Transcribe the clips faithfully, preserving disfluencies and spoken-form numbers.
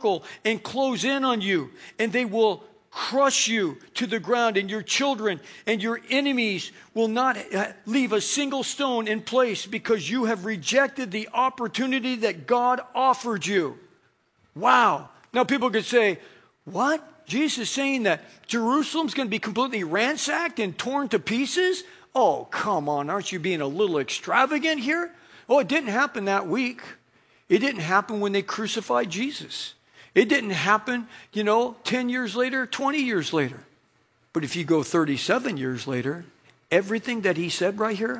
encircle and close in on you, and they will crush you to the ground, and your children and your enemies will not leave a single stone in place because you have rejected the opportunity that God offered you. Wow. Now people could say, what? Jesus is saying that Jerusalem's going to be completely ransacked and torn to pieces? Oh, come on. Aren't you being a little extravagant here? Oh, it didn't happen that week. It didn't happen when they crucified Jesus. It didn't happen, you know, ten years later, twenty years later. But if you go thirty-seven years later, everything that he said right here,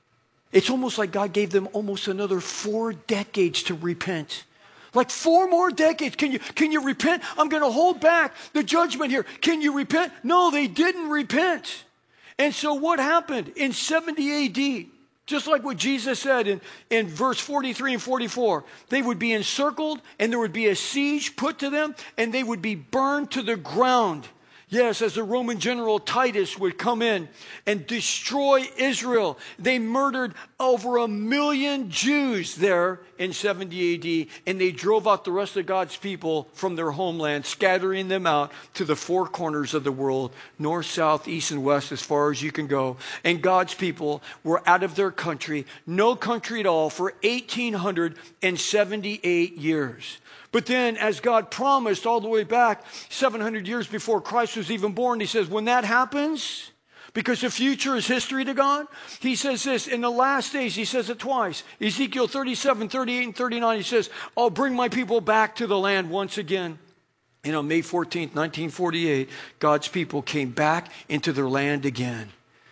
it's almost like God gave them almost another four decades to repent. Like four more decades. Can you, can you repent? I'm going to hold back the judgment here. Can you repent? No, they didn't repent. And so what happened in seventy A D? Just like what Jesus said in, in verse forty-three and forty-four, they would be encircled and there would be a siege put to them and they would be burned to the ground. Yes, as the Roman general Titus would come in and destroy Israel. They murdered over a million Jews there in seventy A D, and they drove out the rest of God's people from their homeland, scattering them out to the four corners of the world, north, south, east, and west, as far as you can go. And God's people were out of their country, no country at all, for eighteen seventy-eight years. But then, as God promised all the way back seven hundred years before Christ was even born, he says, when that happens, because the future is history to God, he says this, in the last days, he says it twice. Ezekiel thirty-seven, thirty-eight, and thirty-nine, he says, I'll bring my people back to the land once again. And on May fourteenth, nineteen forty-eight, God's people came back into their land again.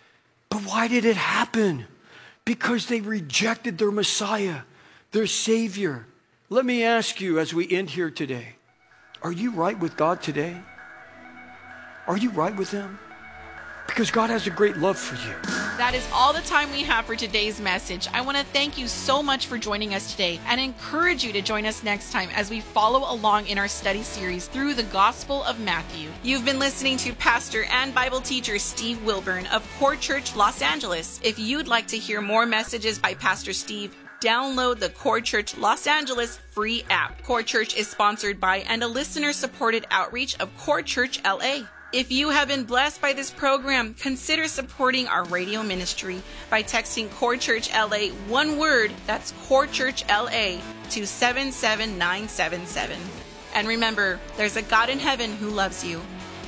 But why did it happen? Because they rejected their Messiah, their Savior. Let me ask you as we end here today, are you right with God today? Are you right with Him? Because God has a great love for you. That is all the time we have for today's message. I want to thank you so much for joining us today and encourage you to join us next time as we follow along in our study series through the Gospel of Matthew. You've been listening to Pastor and Bible teacher Steve Wilburn of Core Church Los Angeles. If you'd like to hear more messages by Pastor Steve, download the Core Church Los Angeles free app. Core Church is sponsored by and a listener-supported outreach of Core Church L A. If you have been blessed by this program, consider supporting our radio ministry by texting Core Church L A, one word, that's Core Church L A, to seven seven nine seven seven. And remember, there's a God in heaven who loves you.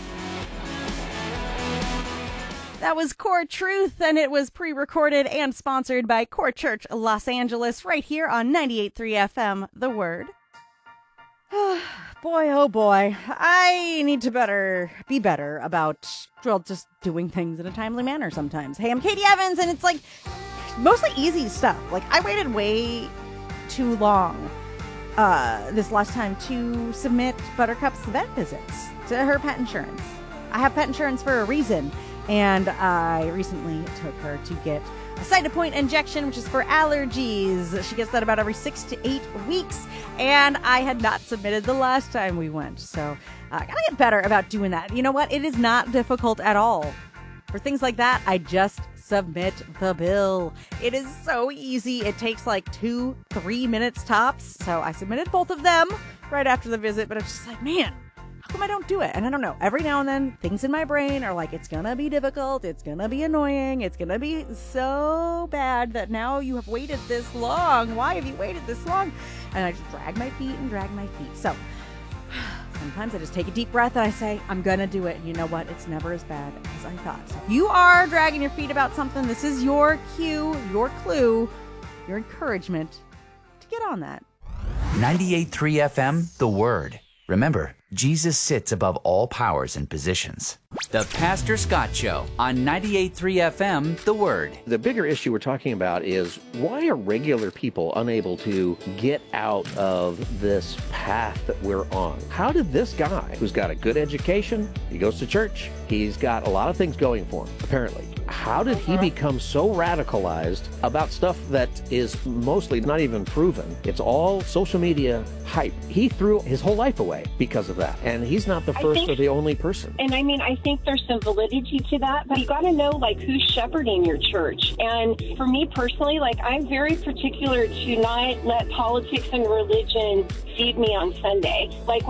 That was Core Truth, and it was pre-recorded and sponsored by Core Church Los Angeles right here on ninety-eight point three F M, The Word. Boy, oh boy, I need to better be better about, well, just doing things in a timely manner sometimes. Hey, I'm Katie Evans, and it's like mostly easy stuff. Like, I waited way too long uh, this last time to submit Buttercup's vet visits to her pet insurance. I have pet insurance for a reason. And I recently took her to get a Cytopoint injection, which is for allergies. She gets that about every six to eight weeks. And I had not submitted the last time we went. So I uh, gotta get better about doing that. You know what? It is not difficult at all. For things like that, I just submit the bill. It is so easy. It takes like two, three minutes tops. So I submitted both of them right after the visit. But it's just like, man, how come I don't do it? And I don't know. Every now and then, things in my brain are like, it's going to be difficult. It's going to be annoying. It's going to be so bad that now you have waited this long. Why have you waited this long? And I just drag my feet and drag my feet. So sometimes I just take a deep breath and I say, I'm going to do it. And you know what? It's never as bad as I thought. So if you are dragging your feet about something, this is your cue, your clue, your encouragement to get on that. ninety-eight point three F M, The Word. Remember, Jesus sits above all powers and positions. The Pastor Scott Show on ninety-eight point three F M, The Word. The bigger issue we're talking about is, why are regular people unable to get out of this path that we're on? How did this guy, who's got a good education, he goes to church, he's got a lot of things going for him, apparently. How did he become so radicalized about stuff that is mostly not even proven? It's all social media hype. He threw his whole life away because of that. And he's not the first think, or the only person. And I mean, I think there's some validity to that, but you got to know, like, who's shepherding your church. And for me personally, like, I'm very particular to not let politics and religion feed me on Sunday. Like,